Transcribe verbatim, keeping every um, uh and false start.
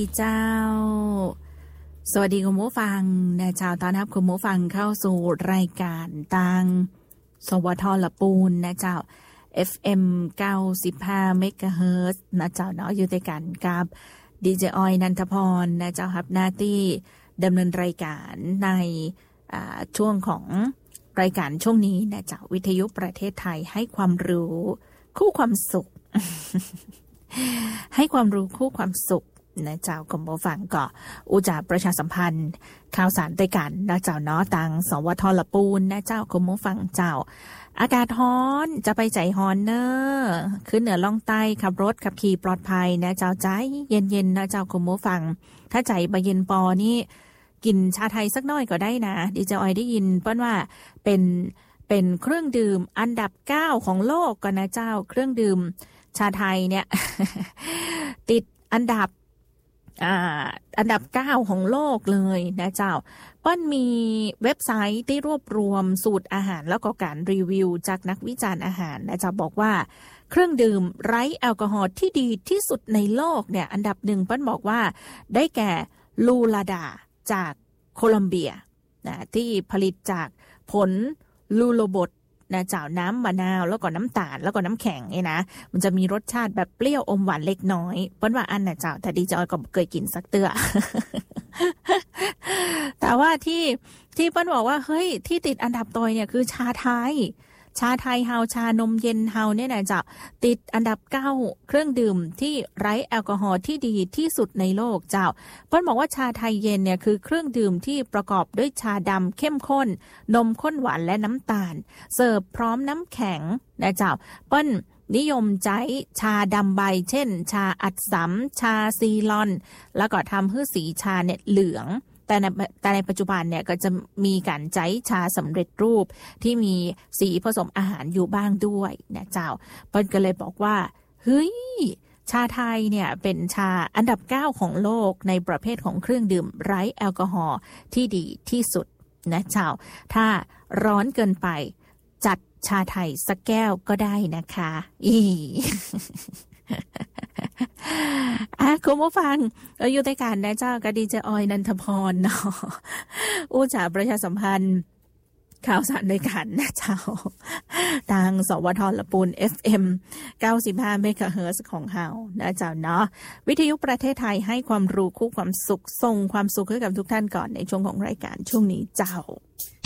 เจ้าสวัสดีคุณผู้ฟังนะเจ้าต้อนรับคุณผู้ฟังเข้าสู่รายการตังสวทละปูนนะเจ้า เอฟ เอ็ม เก้าสิบห้า เมกะเฮิรตซ์นะเจ้าเนาะอยู่ด้วยกันกับดีเจออยนันทพรนะเจ้าครับหน้าที่ดำเนินรายการในช่วงของรายการช่วงนี้นะเจ้าวิทยุประเทศไทยให้ความรู้คู่ความสุข ให้ความรู้คู่ความสุขนะเจ้าคุณผู้ฟังก็อุจาประชาสัมพันธ์ข่าวสารด้วยกันนะเจ้าเนาะตังสวทละปูนนะเจ้าคุณผู้ฟังเจ้าอากาศร้อนจะไปใจฮ้อนเนอขึ้นเหนือล่องใต้ขับรถขับขี่ปลอดภัยนะเจ้าใจเย็นๆนะเจ้าคุณผู้ฟังถ้าใจบ่เย็นปอนี่กินชาไทยสักหน่อยก็ได้นะดิเจออยได้ยินเปิ้นว่าเป็นเป็นเครื่องดื่มอันดับเก้าของโลกก็นะเจ้าเครื่องดื่มชาไทยเนี่ย ติดอันดับอ่าอันดับเก้าของโลกเลยนะเจ้าป้อนมีเว็บไซต์ที่รวบรวมสูตรอาหารแล้วก็การรีวิวจากนักวิจารณ์อาหารนะเจ้าบอกว่าเครื่องดื่มไร้แอลกอฮอล์ที่ดีที่สุดในโลกเนี่ยอันดับหนึ่งป้อนบอกว่าได้แก่ลูลาดาจากโคลอมเบียนะที่ผลิตจากผลลูโลบดนะเจ้าน้ำมะนาวแล้วก็น้ำตาลแล้วก็น้ำแข็งเนี่ยนะมันจะมีรสชาติแบบเปรี้ยวอมหวานเล็กน้อยเปิ้นว่าอันน่ะเจ้าแต่ดีจอยก็เคยกินสักเตื้อ แต่ว่าที่ที่เปิ้นบอกว่าเฮ้ยที่ติดอันดับต้อยเนี่ยคือชาไทยชาไทยเฮาชานมเย็นเฮาเนี่ยนะเจ้าติดอันดับเก้าเครื่องดื่มที่ไร้แอลกอฮอล์ที่ดีที่สุดในโลกเจ้าเปิ้นบอกว่าชาไทยเย็นเนี่ยคือเครื่องดื่มที่ประกอบด้วยชาดำเข้มข้นนมข้นหวานและน้ำตาลเสิร์ฟพร้อมน้ำแข็งนะเจ้าเปิ้นนิยมใช้ชาดำใบเช่นชาอัดสำชาซีลอนแล้วก็ทำให้สีชาเนี่ยเหลืองแต่ในแต่ในปัจจุบันเนี่ยก็จะมีการใช้ชาสำเร็จรูปที่มีสีผสมอาหารอยู่บ้างด้วยนะเจ้าเปิ้ลก็เลยบอกว่าเฮ้ยชาไทยเนี่ยเป็นชาอันดับเก้าของโลกในประเภทของเครื่องดื่มไร้แอลกอฮอล์ที่ดีที่สุดนะเจ้าถ้าร้อนเกินไปจัดชาไทยสักแก้วก็ได้นะคะอีอ่ะคุณผู้ฟังเราอยู่ในการนะเจ้ากดีเจออยนันทพรเนาะอุจาประชาสัมพันธ์ข่าวสารด้วยกันนะเจ้าทางสวทละปูน เอฟ เอ็ม เก้าสิบห้า เมกะเฮิรตซ์ของเฮานะเจ้าเนาะวิทยุประเทศไทยให้ความรู้คู่ความสุขส่งความสุขให้กับทุกท่านก่อนในช่วงของรายการช่วงนี้เจ้า